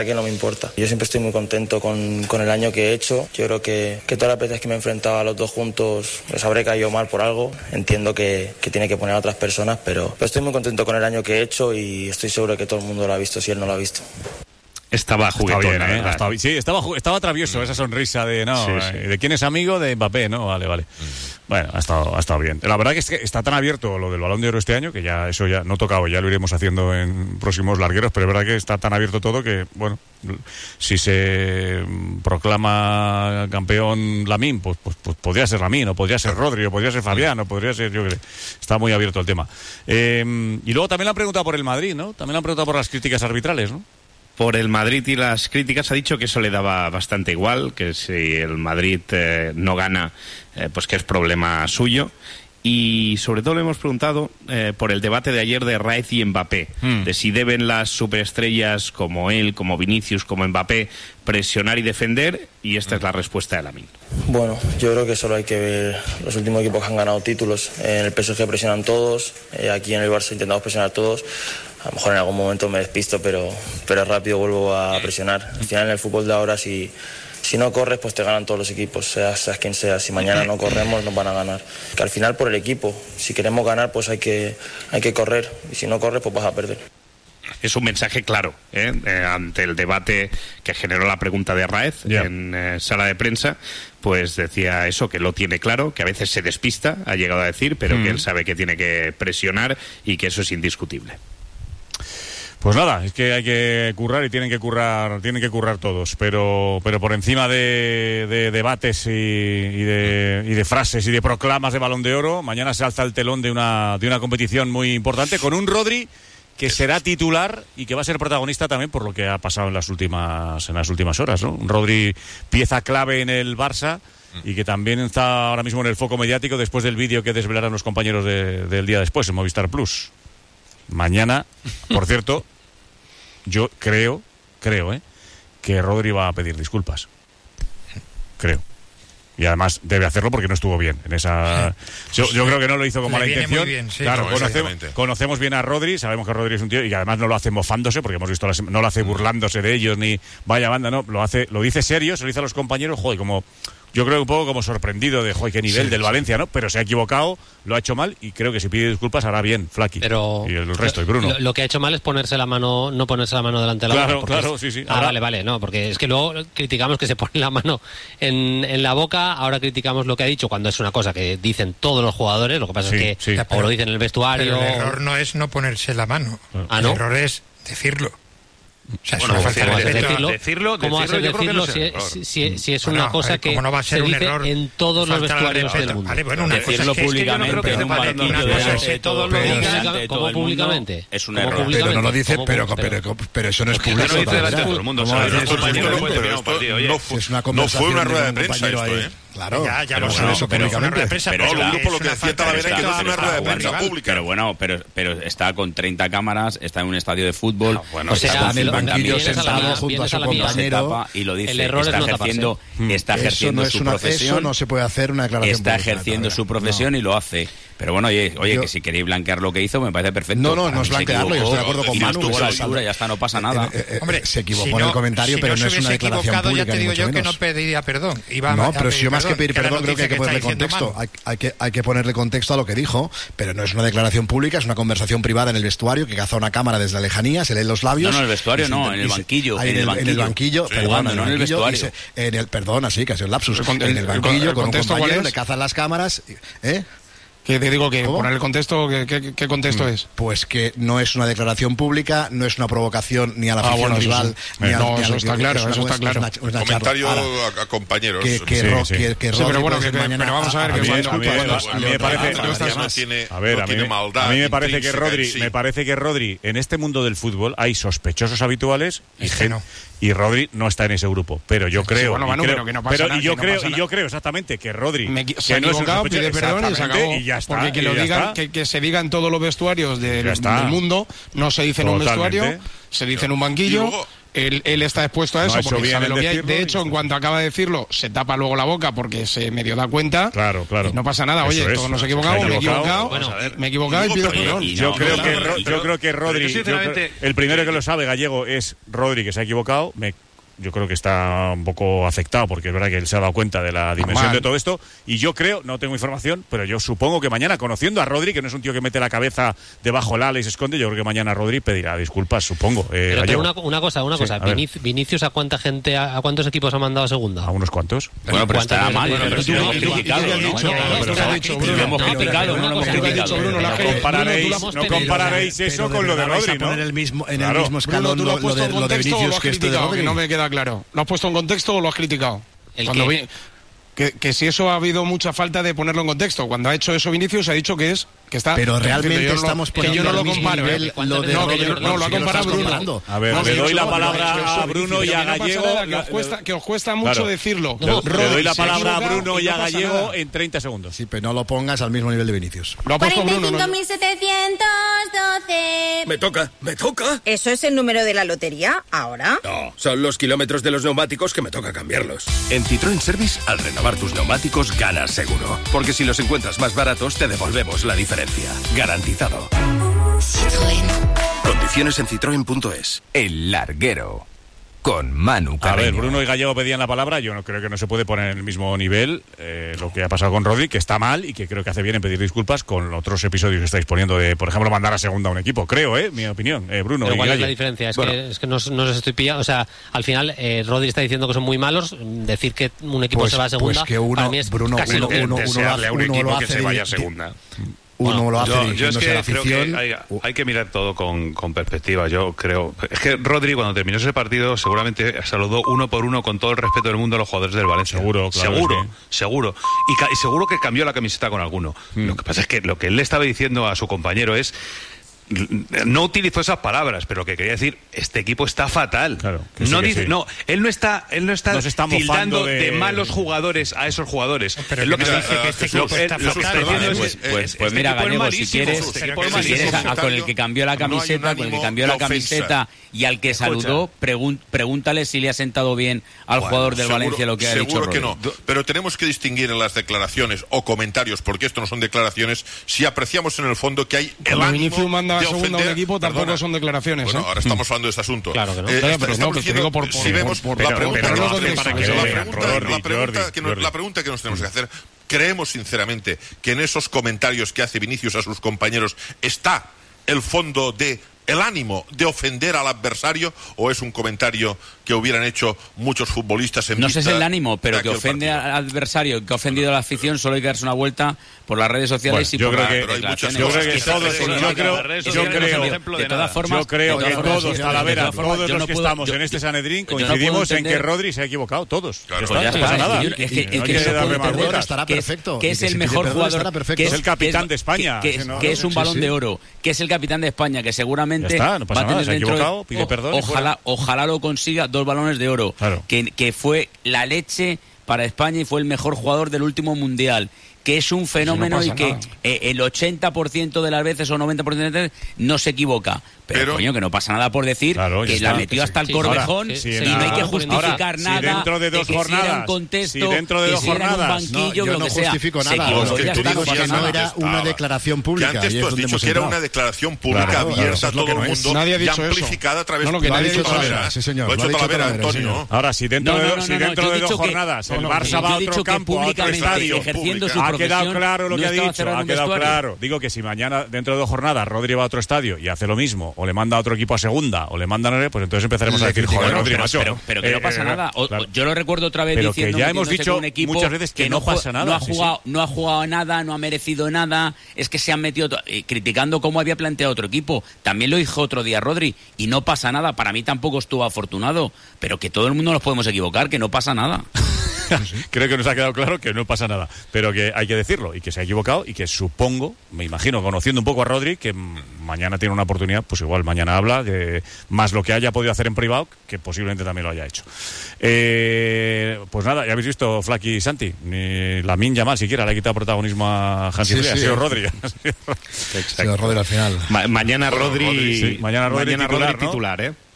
Que no me importa. Yo siempre estoy muy contento con el año que he hecho. Yo creo que todas las veces que me he enfrentado a los dos juntos les habré caído mal por algo. Entiendo que tiene que poner a otras personas, pero estoy muy contento con el año que he hecho y estoy seguro que todo el mundo lo ha visto si él no lo ha visto. Estaba juguetón, bien, sí, estaba travieso esa sonrisa de ¿de quién es amigo? De Mbappé, ¿no? Vale. Bueno, ha estado bien. La verdad que es que está tan abierto lo del Balón de Oro este año que ya eso ya no tocaba, ya lo iremos haciendo en próximos largueros, pero es verdad que está tan abierto todo que, bueno, si se proclama campeón Lamine, pues podría ser Lamine, o podría ser Rodri, o podría ser Fabián, o podría ser, yo creo, está muy abierto el tema. Y luego también le han preguntado por el Madrid, ¿no? También le han preguntado por las críticas arbitrales, ¿no? Por el Madrid y las críticas ha dicho que eso le daba bastante igual, que si el Madrid no gana, pues que es problema suyo. Y sobre todo le hemos preguntado por el debate de ayer de Raez y Mbappé, de si deben las superestrellas como él, como Vinicius, como Mbappé, presionar y defender, y esta es la respuesta de Lamine. Bueno, yo creo que solo hay que ver los últimos equipos que han ganado títulos. En el PSG presionan todos, aquí en el Barça intentamos presionar todos. A lo mejor en algún momento me despisto, pero rápido vuelvo a presionar. Al final en el fútbol de ahora, si no corres, pues te ganan todos los equipos, seas quien sea. Si mañana no corremos, nos van a ganar. Que al final por el equipo, si queremos ganar, pues hay que correr. Y si no corres, pues vas a perder. Es un mensaje claro, ante el debate que generó la pregunta de Raez en sala de prensa, pues decía eso, que lo tiene claro, que a veces se despista, ha llegado a decir, pero que él sabe que tiene que presionar y que eso es indiscutible. Pues nada, es que hay que currar y tienen que currar todos, pero por encima de debates y de frases y de proclamas de Balón de Oro, mañana se alza el telón de una competición muy importante con un Rodri que será titular y que va a ser protagonista también por lo que ha pasado en las últimas horas, ¿no? Un Rodri, pieza clave en el Barça y que también está ahora mismo en el foco mediático después del vídeo que desvelarán los compañeros del día después en Movistar Plus. Mañana, por cierto, yo creo que Rodri va a pedir disculpas. Creo. Y además debe hacerlo porque no estuvo bien en esa. Yo creo que no lo hizo con mala intención. Bien, sí, claro, conocemos bien a Rodri, sabemos que Rodri es un tío y que además no lo hace mofándose, porque hemos visto no lo hace burlándose de ellos ni vaya banda, no, lo dice serio, se lo dice a los compañeros, joder, como yo creo un poco como sorprendido de, joder, qué nivel del Valencia, ¿no? Pero se ha equivocado, lo ha hecho mal y creo que si pide disculpas hará bien, Flaky. Pero y el resto, y Bruno. Lo que ha hecho mal es no ponerse la mano delante de la boca. Claro, sí. Vale, no, porque es que luego criticamos que se pone la mano en la boca, ahora criticamos lo que ha dicho cuando es una cosa que dicen todos los jugadores, lo que pasa es que o lo dicen en el vestuario. Pero el error no es no ponerse la mano, el error es decirlo. O sea, bueno, es una falta de decirlo, ¿cómo vas a decirlo si es una cosa que no va a ser se un dice error, en todos los vestuarios del mundo? Vale, bueno, una decirlo cosa públicamente en un banquillo de todos lo digan, ¿Cómo públicamente? Es un error. Pero no lo dice, pero eso no es público. No dice delante de todo el mundo. No fue una rueda de prensa esto, Claro, ya lo sé, eso públicamente. Pero el grupo lo que decía Talavera es que no es una rueda de prensa pública. Pero bueno, pero está con 30 cámaras, está en un estadio de fútbol, o sea, en el banquillo sentado junto a su compañero y lo dice, está ejerciendo su profesión. Eso no se puede hacer una declaración pública. Está ejerciendo su profesión y lo hace. Pero bueno, oye, que si queréis blanquear lo que hizo, me parece perfecto. No es blanquearlo, yo estoy de acuerdo con Manu. Ya está, no pasa nada. Hombre, se equivocó en el comentario, pero no es una declaración pública. Ya te digo yo que no pediría perdón. No, pero si yo más que pedir perdón creo que hay que ponerle contexto. Hay que ponerle contexto a lo que dijo, pero no es una declaración pública, es una conversación privada en el vestuario que caza una cámara desde la lejanía, se leen los labios. No, en el vestuario no, en el banquillo. En el banquillo, perdona, no en el vestuario. Perdona, sí, que ha sido el lapsus. En el banquillo con un compañero le cazan las cámaras. Que te digo que poner el contexto, ¿qué contexto es? Pues que no es una declaración pública, no es una provocación ni a la afición rival, ni a no, eso está claro, eso está claro. Comentario a compañeros. Pero bueno, pero vamos a ver que a mí me parece, a mí me parece que Rodri en este mundo del fútbol hay sospechosos habituales y Rodri no está en ese grupo, pero yo creo, yo creo exactamente que Rodri se ha equivocado, pide perdón y se acabó. Y ya está, porque que lo digan, que se diga en todos los vestuarios del mundo, no se dice en un vestuario, se dice en un banquillo Él está expuesto a eso, No, porque sabe lo que hay. De decirlo, hecho, en cuanto acaba de decirlo, se tapa luego la boca porque se medio da cuenta. Claro. Y no pasa nada. Oye, todos nos equivocamos, me he equivocado y pido perdón. Yo creo que Rodri, el primero que lo sabe, Gallego, es Rodri, que se ha equivocado. Yo creo que está un poco afectado porque es verdad que él se ha dado cuenta de la dimensión de todo esto, y yo creo, no tengo información, pero yo supongo que mañana, conociendo a Rodri, que no es un tío que mete la cabeza debajo del ala y se esconde, yo creo que mañana Rodri pedirá disculpas, supongo. Pero una cosa, Vinicius, ¿a cuántos equipos ha mandado a segunda? ¿A unos cuantos? Bueno, pero está mal, lo hemos criticado. No compararéis eso con lo de Rodri, ¿no? En el mismo escalón lo de Vinicius que esto de Rodri. No me queda claro. ¿Lo has puesto en contexto o lo has criticado? Que si eso ha habido mucha falta de ponerlo en contexto. Cuando ha hecho eso Vinicius ha dicho que está. Pero realmente estamos poniendo yo no lo comparo. Lo ha comparado Bruno. A ver, le doy la palabra a Bruno y a Gallego. Que os cuesta mucho decirlo. Le doy la palabra a Bruno y a Gallego en 30 segundos. Sí, pero no lo pongas al mismo nivel de Vinicius. Lo ha puesto Bruno. 45.712. ¿Me toca? ¿Eso es el número de la lotería ahora? No, son los kilómetros de los neumáticos que me toca cambiarlos. En Citroën Service, al renovar tus neumáticos, ganas seguro. Porque si los encuentras más baratos, te devolvemos la diferencia. Garantizado. Citroën. Condiciones en citroen.es. El Larguero. Con Manu Carreño. A ver, Bruno y Gallego pedían la palabra. Yo no creo que no se puede poner en el mismo nivel lo que ha pasado con Rodri, que está mal y que creo que hace bien en pedir disculpas con otros episodios que estáis poniendo de, por ejemplo, mandar a segunda a un equipo. Creo, mi opinión. Bruno Pero y ¿cuál Gallego. es la diferencia? Es que no os estoy pillando. O sea, al final Rodri está diciendo que son muy malos. Decir que un equipo se va a segunda, que uno, para mí es Bruno, casi lo mismo. Desearle a un equipo que se vaya a segunda. Uno lo hace yo es que a la afición. creo que hay que mirar todo con perspectiva. Yo creo, es que Rodri, cuando terminó ese partido, seguramente saludó uno por uno, con todo el respeto del mundo, a los jugadores del Valencia. Seguro. Y seguro que cambió la camiseta con alguno. Lo que pasa es que lo que él le estaba diciendo a su compañero es, no utilizó esas palabras, pero lo que quería decir, este equipo está fatal. Claro, él no está tildando de malos jugadores a esos jugadores. Pero lo que dice que este equipo está fatal. Pues mira, Gallego, si quieres con el que cambió la camiseta, y al que saludó, pregúntale si le ha sentado bien al jugador del Valencia lo que ha dicho. Seguro que no, pero tenemos que distinguir en las declaraciones o comentarios, porque esto no son declaraciones, si apreciamos en el fondo que hay el ánimo de segunda ofender. un equipo tampoco son declaraciones. Bueno, ahora estamos hablando de este asunto. Claro que no. La pregunta que nos tenemos que hacer, ¿creemos sinceramente que en esos comentarios que hace Vinicius a sus compañeros está el fondo de el ánimo de ofender al adversario, o es un comentario que hubieran hecho muchos futbolistas en No sé si es el ánimo, pero que ofende al adversario, que ha ofendido a la afición, solo hay que darse una vuelta por las redes sociales y por las declaraciones. Yo creo que todos, Talavera, todos los que estamos en este Sanedrín coincidimos en que Rodri se ha equivocado, todos. No pasa nada. Estará perfecto. Que es el mejor jugador, que es el capitán de España, que es un Balón de Oro, que es el capitán de España, que seguramente va a tener dentro, ojalá lo consiga, 2 balones de oro, que fue la leche para España y fue el mejor jugador del último mundial, que es un fenómeno y que el 80% de las veces o 90% de las veces no se equivoca. Pero coño, que no pasa nada por decir que la metió hasta el Corvejón y no hay que justificar nada. Si dentro de 2 jornadas, dentro de 2 jornadas, yo no justifico nada. Lo que te digo es que no era una declaración pública. Que antes tú has dicho que era una declaración pública abierta a todo el mundo y amplificada a través de Talavera. Sí, señor. Lo ha dicho Talavera, Antonio. Ahora, si dentro de 2 jornadas el Barça va a otro campo, a otro estadio, ha quedado claro lo que ha dicho, ha quedado claro. Digo que si mañana, dentro de 2 jornadas, Rodri va a otro estadio y hace lo mismo, o le manda a otro equipo a segunda, o le mandan, pues entonces empezaremos a decir, joder, Rodri, macho. Pero que no pasa nada. Yo lo recuerdo otra vez diciendo que ya hemos dicho un equipo muchas veces que no pasa nada. No ha jugado nada, no ha merecido nada, es que se han metido criticando cómo había planteado otro equipo. También lo dijo otro día Rodri, y no pasa nada. Para mí tampoco estuvo afortunado, pero que todo el mundo nos podemos equivocar, que no pasa nada. Creo que nos ha quedado claro que no pasa nada, pero que hay que decirlo, y que se ha equivocado, y que supongo, me imagino, conociendo un poco a Rodri, que mañana tiene una oportunidad, pues igual mañana habla, más lo que haya podido hacer en privado, que posiblemente también lo haya hecho. Pues nada, ya habéis visto Flaky y Santi, ni Lamine Yamal siquiera le ha quitado protagonismo a Hansi Flick, ha sido Rodri. Ha sido Rodri al final. Mañana Rodri, mañana Rodri titular, ¿no?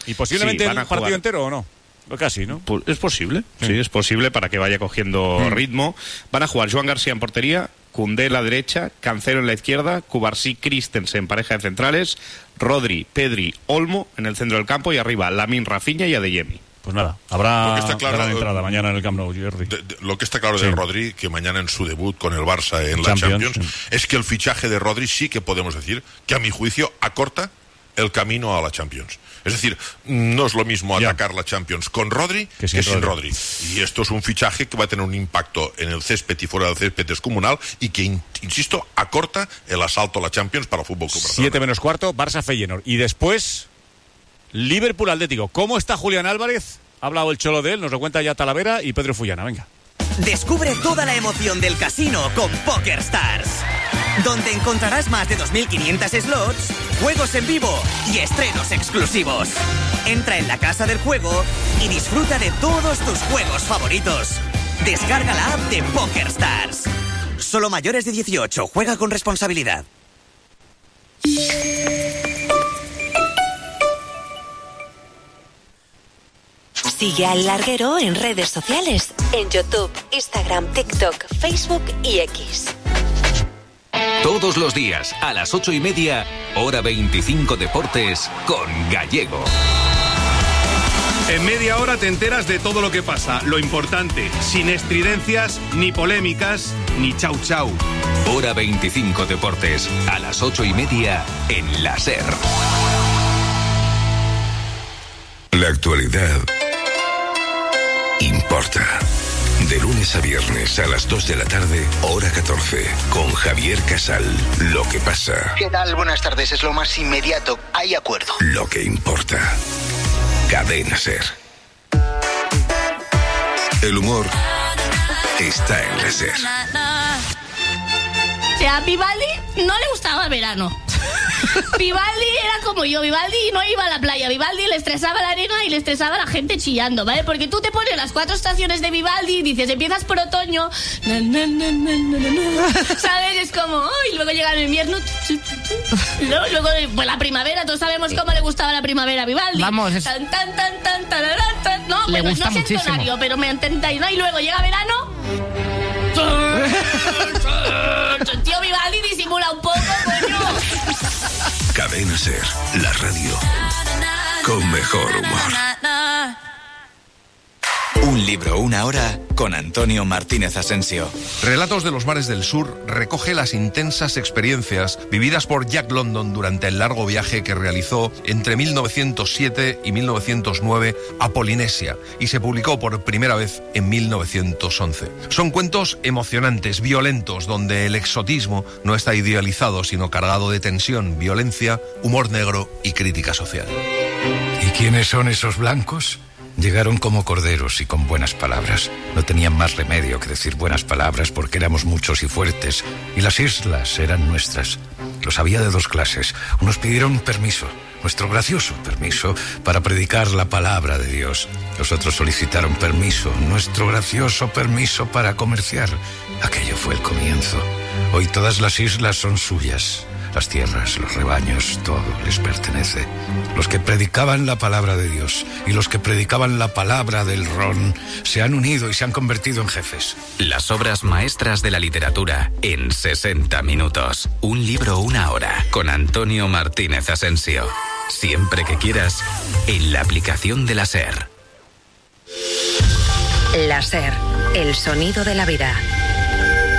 ¿Y posiblemente el partido entero o no? Casi, ¿no? Es posible, sí, es posible para que vaya cogiendo ritmo. Van a jugar Joan García en portería, Koundé en la derecha, Cancelo en la izquierda, Cubarsí, Christensen, pareja de centrales, Rodri, Pedri, Olmo en el centro del campo y arriba Lamine, Rafinha y Adeyemi. Pues nada, habrá gran entrada mañana en el Camp Nou, Jordi. Lo que está claro de Rodri, que mañana en su debut con el Barça en la Champions, es que el fichaje de Rodri sí que podemos decir que a mi juicio acorta el camino a la Champions. Es decir, no es lo mismo atacar la Champions con Rodri que sin Rodri. Y esto es un fichaje que va a tener un impacto en el césped y fuera del césped descomunal y que, insisto, acorta el asalto a la Champions para el Fútbol Club Barcelona. 7 menos cuarto, Barça-Feyenoord. Y después, Liverpool-Atlético. ¿Cómo está Julián Álvarez? Ha hablado el Cholo de él, nos lo cuenta ya Talavera y Pedro Fullana. Venga. Descubre toda la emoción del casino con PokerStars, donde encontrarás más de 2.500 slots, juegos en vivo y estrenos exclusivos. Entra en la casa del juego y disfruta de todos tus juegos favoritos. Descarga la app de PokerStars. Solo mayores de 18. Juega con responsabilidad. Sigue al Larguero en redes sociales, en YouTube, Instagram, TikTok, Facebook y X. Todos los días, a las 8:30, hora 25 Deportes, con Gallego. En media hora te enteras de todo lo que pasa, lo importante, sin estridencias, ni polémicas, ni chau chau. Hora 25 Deportes, a las 8:30, en la SER. La actualidad importa. De lunes a viernes a las 2 de la tarde, hora 14, con Javier Casal. Lo que pasa. ¿Qué tal? Buenas tardes, es lo más inmediato. Hay acuerdo. Lo que importa. Cadena SER. El humor está en la SER. O sea, a Vivaldi no le gustaba el verano. Vivaldi era como yo, Vivaldi no iba a la playa, Vivaldi le estresaba la arena y le estresaba la gente chillando, ¿vale? Porque tú te pones las 4 estaciones de Vivaldi y dices, empiezas por otoño, ¿sabes? Es como, y luego llega el invierno, luego pues la primavera, todos sabemos cómo le gustaba la primavera a Vivaldi. Vamos, es... No, le bueno, gusta no sé muchísimo. entonario, pero me entendáis, ¿no? Y luego llega verano... Tío, Vivaldi disimula un poco, coño. Cadena SER, la radio con mejor humor. Un libro, una hora, con Antonio Martínez Asensio. Relatos de los mares del sur recoge las intensas experiencias vividas por Jack London durante el largo viaje que realizó entre 1907 y 1909 a Polinesia y se publicó por primera vez en 1911. Son cuentos emocionantes, violentos, donde el exotismo no está idealizado, sino cargado de tensión, violencia, humor negro y crítica social. ¿Y quiénes son esos blancos? Llegaron como corderos y con buenas palabras. No tenían más remedio que decir buenas palabras porque éramos muchos y fuertes. Y las islas eran nuestras. Los había de 2 clases. Unos pidieron permiso, nuestro gracioso permiso, para predicar la palabra de Dios. Los otros solicitaron permiso, nuestro gracioso permiso para comerciar. Aquello fue el comienzo. Hoy todas las islas son suyas. Las tierras, los rebaños, todo les pertenece. Los que predicaban la palabra de Dios y los que predicaban la palabra del ron se han unido y se han convertido en jefes. Las obras maestras de la literatura en 60 minutos. Un libro, una hora, con Antonio Martínez Asensio. Siempre que quieras, en la aplicación de la SER. La SER, el sonido de la vida.